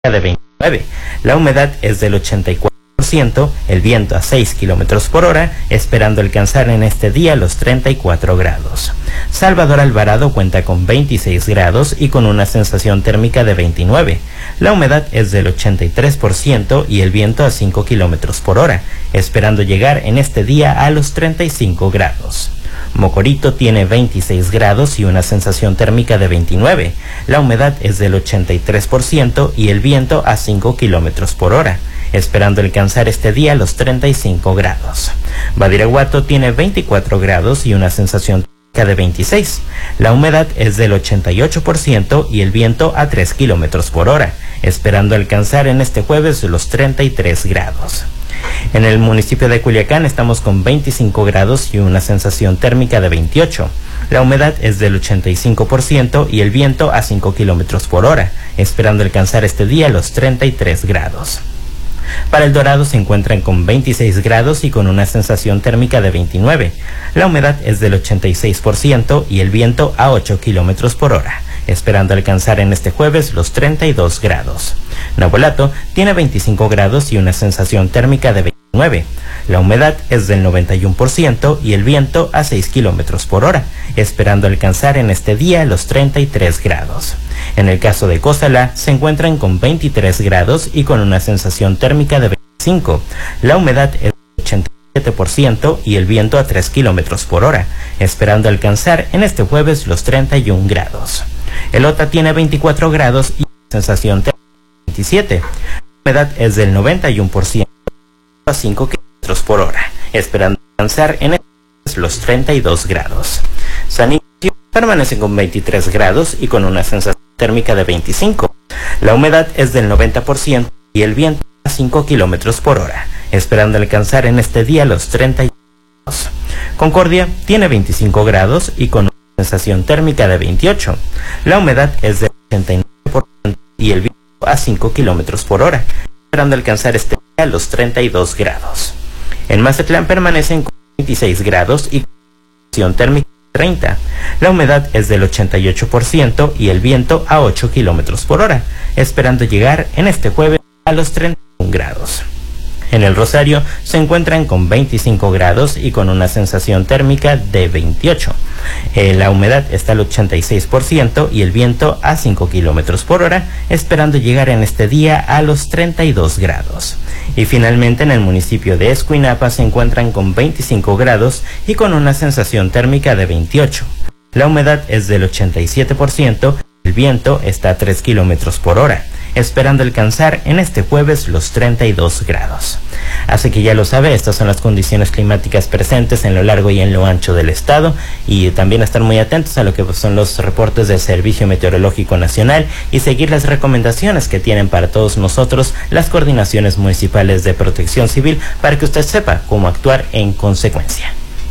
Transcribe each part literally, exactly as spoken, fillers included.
de veintinueve. La humedad es del ochenta y cuatro por ciento, el viento a seis kilómetros por hora, esperando alcanzar en este día los treinta y cuatro grados. Salvador Alvarado cuenta con veintiséis grados y con una sensación térmica de veintinueve. La humedad es del ochenta y tres por ciento y el viento a cinco kilómetros por hora, esperando llegar en este día a los treinta y cinco grados. Mocorito tiene veintiséis grados y una sensación térmica de veintinueve. La humedad es del ochenta y tres por ciento y el viento a cinco kilómetros por hora, esperando alcanzar este día los treinta y cinco grados. Badiraguato tiene veinticuatro grados y una sensación térmica de veintiséis. La humedad es del ochenta y ocho por ciento y el viento a tres kilómetros por hora, esperando alcanzar en este jueves los treinta y tres grados. En el municipio de Culiacán estamos con veinticinco grados y una sensación térmica de veintiocho. La humedad es del ochenta y cinco por ciento y el viento a cinco kilómetros por hora, esperando alcanzar este día los treinta y tres grados. Para El Dorado se encuentran con veintiséis grados y con una sensación térmica de veintinueve. La humedad es del ochenta y seis por ciento y el viento a ocho kilómetros por hora, esperando alcanzar en este jueves los treinta y dos grados. Navolato tiene veinticinco grados y una sensación térmica de veintinueve. La humedad es del noventa y uno por ciento y el viento a seis kilómetros por hora, esperando alcanzar en este día los treinta y tres grados. En el caso de Cozalá se encuentran con veintitrés grados y con una sensación térmica de veinticinco. La humedad es del ochenta y siete por ciento y el viento a tres kilómetros por hora, esperando alcanzar en este jueves los treinta y un grados. Elota tiene veinticuatro grados y sensación térmica de veintisiete. La humedad es del noventa y uno por ciento a cinco kilómetros por hora, esperando alcanzar en este jueves los treinta y dos grados. San Ignacio permanece con veintitrés grados y con una sensación térmica de veinticinco. La humedad es del noventa por ciento y el viento a cinco kilómetros por hora, esperando alcanzar en este día los treinta y dos grados. Concordia tiene veinticinco grados y con una sensación térmica de veintiocho. La humedad es del ochenta y nueve por ciento y el viento a cinco kilómetros por hora, esperando alcanzar este día los treinta y dos grados. En Mazatlán permanecen con veintiséis grados y con sensación térmica de treinta. La humedad es del ochenta y ocho por ciento y el viento a ocho kilómetros por hora, esperando llegar en este jueves a los treinta y un grados. En El Rosario se encuentran con veinticinco grados y con una sensación térmica de veintiocho. Eh, la humedad está al ochenta y seis por ciento y el viento a cinco kilómetros por hora, esperando llegar en este día a los treinta y dos grados. Y finalmente en el municipio de Escuinapa se encuentran con veinticinco grados y con una sensación térmica de veintiocho. La humedad es del ochenta y siete por ciento, el viento está a tres kilómetros por hora, esperando alcanzar en este jueves los treinta y dos grados. Así que ya lo sabe, estas son las condiciones climáticas presentes en lo largo y en lo ancho del estado, y también estar muy atentos a lo que son los reportes del Servicio Meteorológico Nacional y seguir las recomendaciones que tienen para todos nosotros las coordinaciones municipales de protección civil para que usted sepa cómo actuar en consecuencia.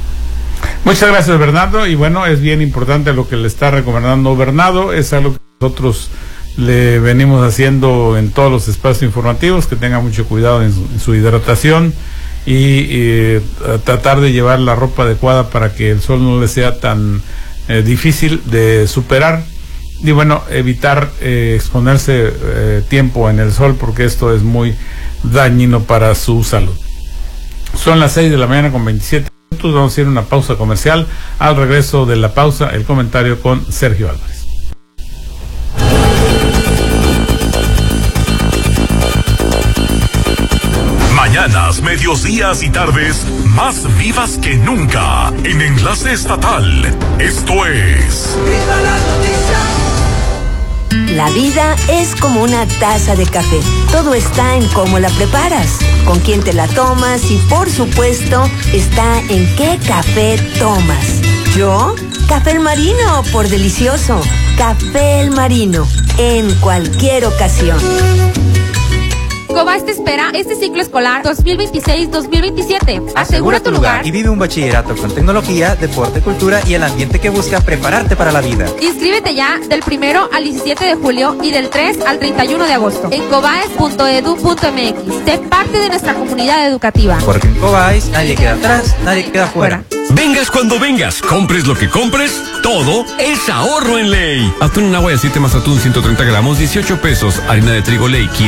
Muchas gracias, Bernardo, y bueno, es bien importante lo que le está recomendando Bernardo, es algo que nosotros le venimos haciendo en todos los espacios informativos, que tenga mucho cuidado en su, en su hidratación y, y tratar de llevar la ropa adecuada para que el sol no le sea tan eh, difícil de superar, y bueno, evitar eh, exponerse eh, tiempo en el sol, porque esto es muy dañino para su salud. Son las seis de la mañana con veintisiete minutos, vamos a ir a una pausa comercial. Al regreso de la pausa, el comentario con Sergio Álvarez. Mañanas, medios días y tardes más vivas que nunca en Enlace Estatal. Esto es ¡Viva la noticia! La vida es como una taza de café. Todo está en cómo la preparas, con quién te la tomas y, por supuesto, está en qué café tomas. ¿Yo? Café El Marino, por delicioso. Café El Marino, en cualquier ocasión. Cobás te espera este ciclo escolar dos mil veintiséis dos mil veintisiete. Asegura tu lugar y vive un bachillerato con tecnología, deporte, cultura y el ambiente que busca prepararte para la vida. Inscríbete ya del primero al diecisiete de julio y del tres al treinta y uno de agosto en cobaes punto edu punto m x. Sé parte de nuestra comunidad educativa. Porque en Cobaes nadie queda atrás, nadie queda fuera. Vengas cuando vengas, compres lo que compres, todo es ahorro en Ley. Atún en agua de aceite más atún ciento treinta gramos, dieciocho pesos. Harina de trigo Ley